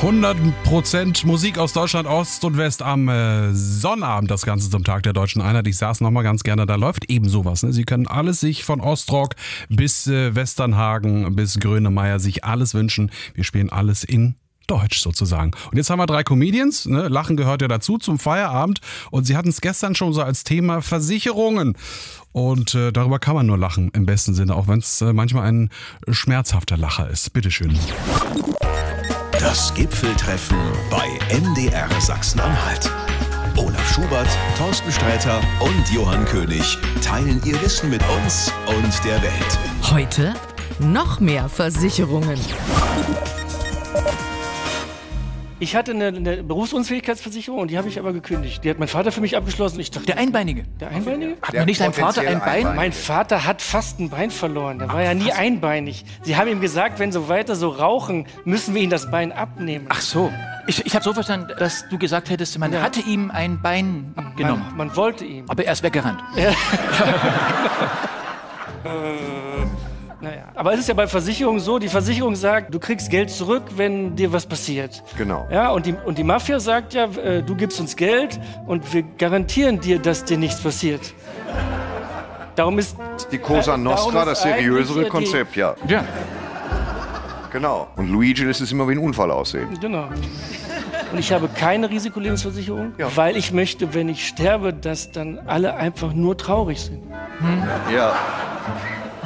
100% Musik aus Deutschland, Ost und West am Sonnabend, das Ganze zum Tag der Deutschen Einheit. Ich sag's nochmal ganz gerne, da läuft eben sowas. Ne? Sie können alles sich von Ostrock bis Westernhagen bis Grönemeyer sich alles wünschen. Wir spielen alles in Deutsch sozusagen. Und jetzt haben wir 3 Comedians, ne? Lachen gehört ja dazu zum Feierabend und sie hatten es gestern schon so als Thema Versicherungen. Und darüber kann man nur lachen, im besten Sinne, auch wenn es manchmal ein schmerzhafter Lacher ist. Bitteschön. Das Gipfeltreffen bei MDR Sachsen-Anhalt. Olaf Schubert, Thorsten Sträter und Johann König teilen ihr Wissen mit uns und der Welt. Heute noch mehr Versicherungen. Ich hatte eine Berufsunfähigkeitsversicherung und die habe ich aber gekündigt. Die hat mein Vater für mich abgeschlossen. Ich dachte, Der Einbeinige. der Einbeinige? Hat noch nicht dein Vater ein Bein? Mein Vater hat fast ein Bein verloren. Der war ja nie einbeinig. Sie haben ihm gesagt, wenn sie weiter so rauchen, müssen wir ihm das Bein abnehmen. Ach so. Ich habe so verstanden, dass du gesagt hättest, man hatte ihm ein Bein genommen. Man wollte ihm. Aber er ist weggerannt. Naja. Aber es ist ja bei Versicherungen so, die Versicherung sagt, du kriegst Geld zurück, wenn dir was passiert. Genau. Ja, und die Mafia sagt ja, du gibst uns Geld und wir garantieren dir, dass dir nichts passiert. Darum ist Die Cosa Nostra das seriösere Konzept, ja. Ja. Genau. Und Luigi lässt es immer wie ein Unfall aussehen. Genau. Und ich habe keine Risikolebensversicherung, weil ich möchte, wenn ich sterbe, dass dann alle einfach nur traurig sind. Ja.